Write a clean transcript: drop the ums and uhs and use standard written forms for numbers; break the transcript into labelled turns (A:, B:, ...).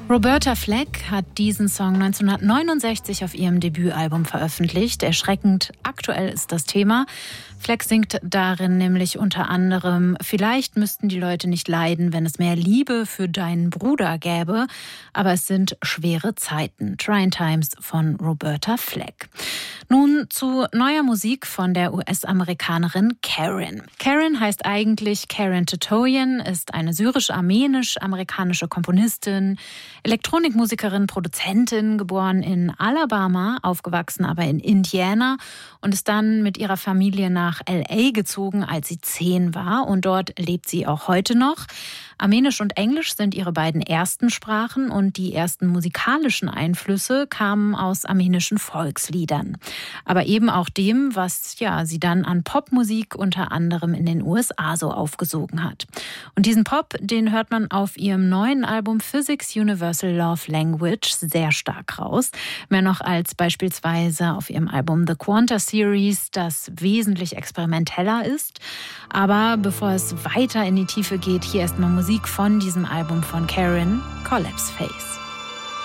A: Roberta Flack hat diesen Song 1969 auf ihrem Debütalbum veröffentlicht. Erschreckend aktuell ist das Thema. Flack singt darin nämlich unter anderem: Vielleicht müssten die Leute nicht leiden, wenn es mehr Liebe für deinen Bruder gäbe, aber es sind schwere Zeiten. Trying Times von Roberta Flack. Nun zu neuer Musik von der US-Amerikanerin Karen. Karen heißt eigentlich Karen Tatoian, ist eine syrisch-armenisch-amerikanische Komponistin, Elektronikmusikerin, Produzentin, geboren in Alabama, aufgewachsen aber in Indiana und ist dann mit ihrer Familie nach LA gezogen, als sie 10 war, und dort lebt sie auch heute noch. Armenisch und Englisch sind ihre beiden ersten Sprachen und die ersten musikalischen Einflüsse kamen aus armenischen Volksliedern. Aber eben auch dem, was sie dann an Popmusik unter anderem in den USA so aufgesogen hat. Und diesen Pop, den hört man auf ihrem neuen Album Physics Universal Love Language sehr stark raus. Mehr noch als beispielsweise auf ihrem Album The Quanta Series, das wesentlich experimenteller ist. Aber bevor es weiter in die Tiefe geht, hier erstmal Musik von diesem Album von Karen, Collapse Face.